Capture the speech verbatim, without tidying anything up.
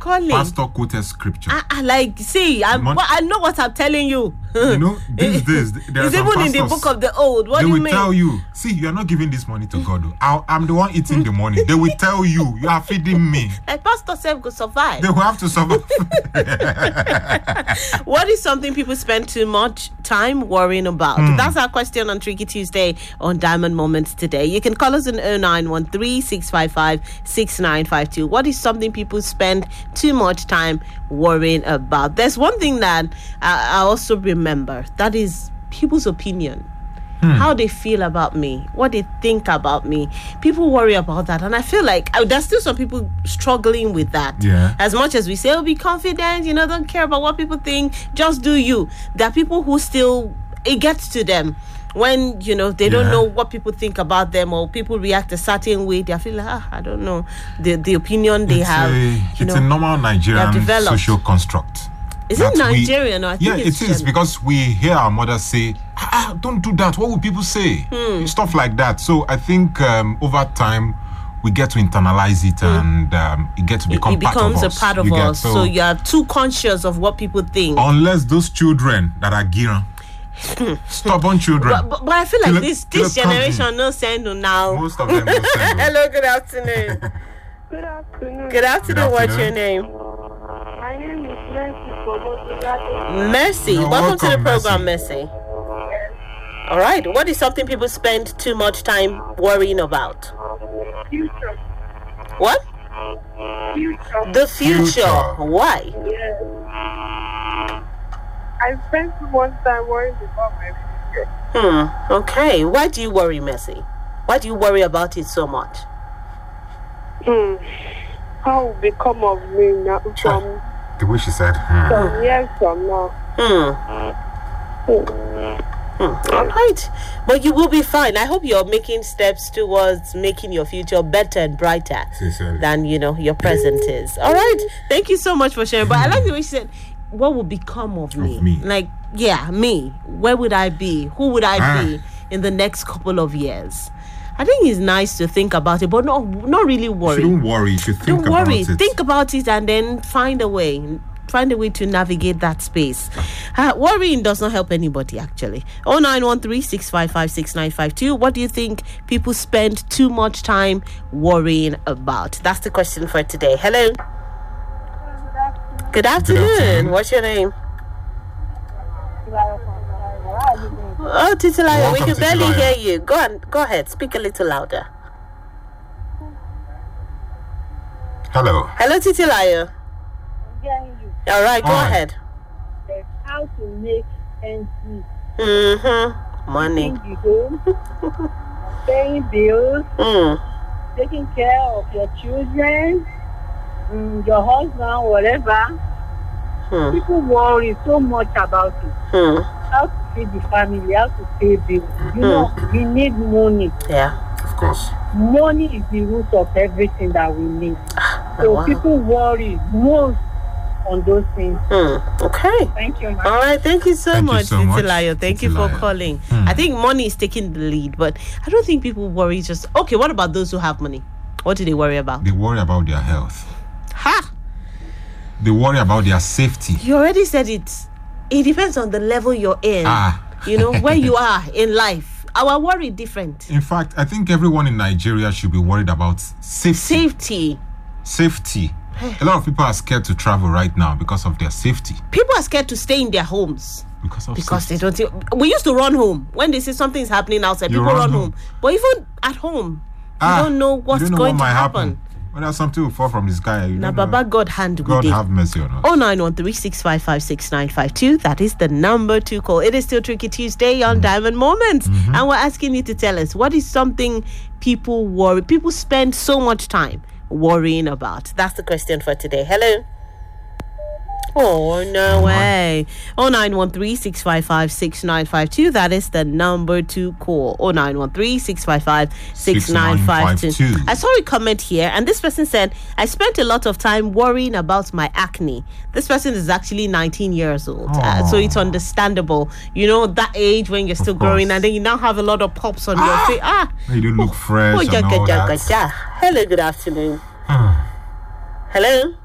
calling? Pastor quoted scripture. I, I like, see, I, Mon- I know what I'm telling you. You know, these days, there are it's some even pastors, in the book of the old. What they do you will mean? tell you, see, you are not giving this money to God. I, I'm the one eating the money. They will tell you, you are feeding me. Like Pastor Seth could survive. They will have to survive. What is something people spend too much time worrying about? Mm. That's our question on Tricky Tuesday on Diamond Moments today. You can call us on oh nine one three, six five five, six nine five two. What is something people spend too much time worrying about? There's one thing that I, I also remember. That is people's opinion. Hmm. How they feel about me, what they think about me. People worry about that, and I feel like uh, there's still some people struggling with that. Yeah. As much as we say, oh, be confident, you know, don't care about what people think, just do you. There are people who still, it gets to them when, you know, they yeah. don't know what people think about them, or people react a certain way. They feel like, ah, I don't know, the the opinion they it's have. A, you it's know, a normal Nigerian social construct. Is it Nigerian? We, or I think yeah, it's it is general. Because we hear our mothers say, ah, don't do that. What will people say? Hmm. Stuff like that. So I think um, over time, we get to internalize it mm. and um, it gets to become it, it part of us. It becomes a part of you us. Get, so, so you are too conscious of what people think. Unless those children that are giran, stubborn children. But, but, but I feel like Kilo, this this generation no send now. Most of them no send. Hello, good afternoon. Good afternoon. Good afternoon. Good What's afternoon. My your name? name is Mercy from Mercy. No, welcome, welcome to the program, Mercy. Mercy. All right. What is something people spend too much time worrying about? Future. What? Future. The future. Future. Why? Yes. I spent too much time worrying about my future. Hmm. Okay. Why do you worry, Mercy? Why do you worry about it so much? Hmm. How will become of me now from The way she said. Hmm. some years from now? Hmm. Hmm. Hmm. All right. But you will be fine. I hope you're making steps towards making your future better and brighter Sincerely. than, you know, your present is. All right. Thank you so much for sharing. But I like the way she said, what will become of me? Of me. Like, yeah, me. Where would I be? Who would I Ah. be in the next couple of years? I think it's nice to think about it, but not not really worry. You don't worry. You should think Don't worry. about it. Think about it and then find a way. Find a way to navigate that space. Uh, worrying does not help anybody, actually. oh nine one three, six five five, six nine five two. What do you think people spend too much time worrying about? That's the question for today. Hello. Good afternoon. Good afternoon. What's your name? Oh, Titilayo, we Welcome, can barely Titilayo. hear you. Go on, go ahead. Speak a little louder. Hello. Hello, Titilayo. All right, go All right. ahead. How to make ends meet. Mm-hmm. Money. Cleaning the home, paying bills, Mm. taking care of your children, mm, your husband, whatever. Hmm. People worry so much about it. Hmm. How to feed the family, how to pay bills. You know, we need money. Yeah. Of course. Money is the root of everything that we need. So wow. people worry most on those things. Hmm. Okay. Thank you, ma'am. All right. Thank you so Thank you much, so much, Titilayo. Thank you for Titilayo. calling. Hmm. I think money is taking the lead, but I don't think people worry just... Okay, what about those who have money? What do they worry about? They worry about their health. Ha! They worry about their safety. You already said it. It depends on the level you're in. Ah. You know, where you are in life. Our worry different. In fact, I think everyone in Nigeria should be worried about safety. Safety. Safety. A lot of people are scared to travel right now because of their safety. People are scared to stay in their homes. Because of Because safety. they don't think, we used to run home when they say something is happening outside. You People run run home. home. But even at home, Ah, you don't know what's you don't know going what might to happen. Whether something will fall from the sky. You Now, don't know. Baba God hand with God it. have mercy on us. oh nine one three, six five five, six nine five two. That is the number to call. It is still Tricky Tuesday on Diamond Moments. Mm-hmm. And we're asking you to tell us, what is something people worry, people spend so much time worrying about? That's the question for today. Hello. Oh, no way. oh nine one three, six five five, six nine five two. That is the number to call. oh nine one three, six five five, six nine five two. I saw a comment here, and this person said, I spent a lot of time worrying about my acne. This person is actually nineteen years old. Uh, so it's understandable. You know, that age when you're still Of course. growing, and then you now have a lot of pops on your face. Ah. You don't look fresh Oh, and jaga, all jaga, that. jaga. Hello, good afternoon. Hello.